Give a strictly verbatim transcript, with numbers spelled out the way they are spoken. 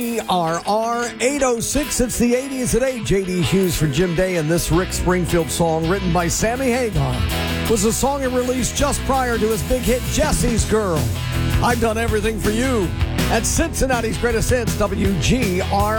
R R eight oh six. It's the eighties at eight. J D Hughes for Jim Day, and this Rick Springfield song, written by Sammy Hagar, was a song he released just prior to his big hit, Jesse's Girl. I've done everything for you at Cincinnati's Greatest Hits, W G R